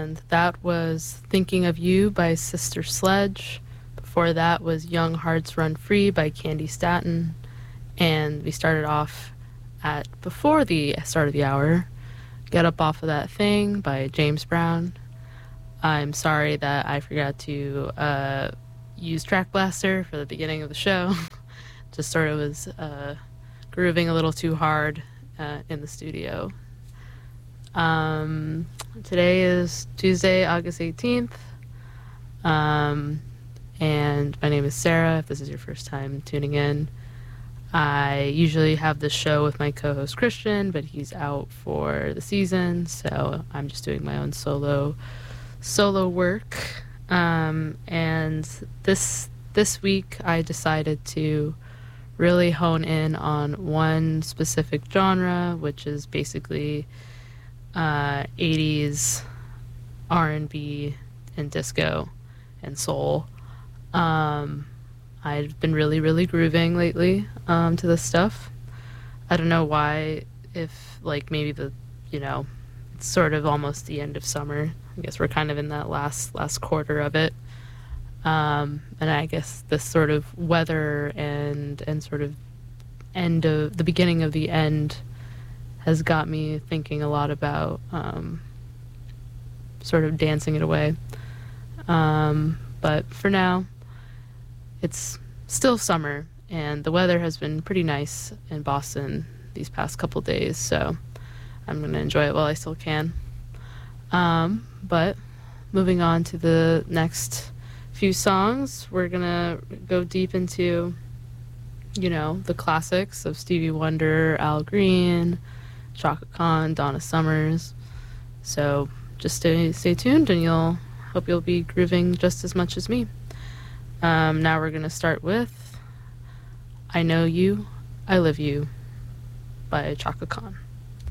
and that was Thinking of You by Sister Sledge. Before that was Young Hearts Run Free by Candy Staton. And we started off at before the start of the hour, Get Up Off of That Thing by James Brown. I'm sorry that I forgot to use Track Blaster for the beginning of the show. Just sort of was grooving a little too hard in the studio. Today is Tuesday, August 18th. And my name is Sarah, if this is your first time tuning in. I usually have this show with my co-host Christian, but he's out for the season, so I'm just doing my own solo work. And this week I decided to really hone in on one specific genre, which is basically 80s R&B and disco and soul. I've been really grooving lately to this stuff. I don't know why, if like maybe it's sort of almost the end of summer. I guess we're kind of in that last quarter of it. And I guess this sort of weather and sort of end of the beginning of the end has got me thinking a lot about sort of dancing it away. But for now, it's still summer, and the weather has been pretty nice in Boston these past couple days, so I'm going to enjoy it while I still can. But moving on to the next few songs, we're going to go deep into, the classics of Stevie Wonder, Al Green, Chaka Khan, Donna Summers. So just stay tuned, and hope you'll be grooving just as much as me. Now we're going to start with I Know You, I Live You by Chaka Khan.